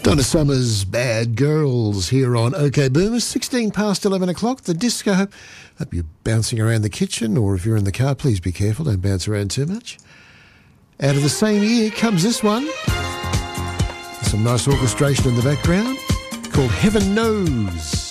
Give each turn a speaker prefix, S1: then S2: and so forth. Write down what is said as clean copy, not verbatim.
S1: Donna Summer's Bad Girls here on OK Boomer, 16 past 11 o'clock, the disco. Hope you're bouncing around the kitchen, or if you're in the car, please be careful, don't bounce around too much. Out of the same year comes this one. Some nice orchestration in the background called Heaven Knows.